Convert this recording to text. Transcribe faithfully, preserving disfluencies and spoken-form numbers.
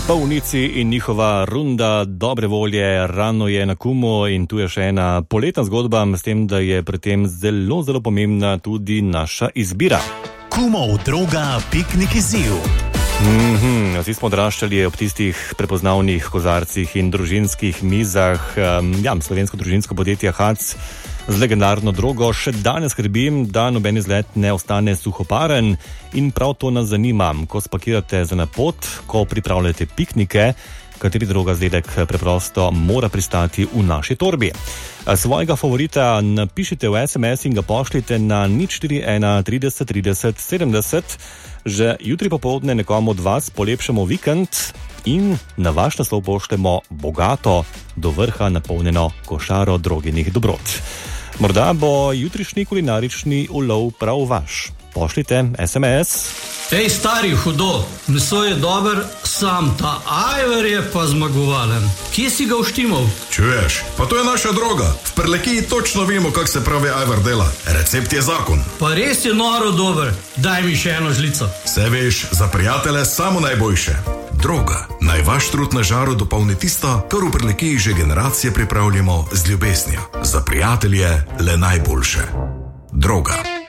Polnici in njihova runda dobre volje, rano je na Kumu in tu je še ena poletna zgodba, s tem, da je pri tem zelo, zelo pomembna tudi naša izbira. Kumov droga piknik izziv. Mm-hmm. Vsi smo odraščali ob tistih prepoznavnih kozarcih in družinskih mizah. Um, ja, slovensko družinsko podjetje H A C z legendarno drogo še danes skrbim, da noben izlet ne ostane suhoparen in prav to nas zanima, ko spakirate za na pot, ko pripravljate piknike, kateri droga zdedek preprosto mora pristati v naši torbi. Svojega favorita napišite v es em es in ga pošljite na nič štiri ena trideset trideset sedemdeset. Že jutri popoldne nekomu od vas polepšamo vikend in na vaš naslov pošljemo bogato, do vrha napolnjeno košaro drogenih dobrot. Morda bo jutrišnji kulinarični ulov prav vaš. Pošljite es em es. Ej, stari, hudo, meso je dober, sam ta ajvar je pa zmagovalen. Kje si ga uštimal? Čuješ, pa to je naša droga. V Prlekiji točno vemo, kak se pravi ajvar dela. Recept je zakon. Pa res je noro dober. Daj mi še eno žlico. Se veš, za prijatelje samo najboljše. Droga. Naj vaš trud na žaru dopolni tisto, kar v Prlekiji že generacije pripravljamo z ljubeznijo. Za prijatelje le najboljše. Droga.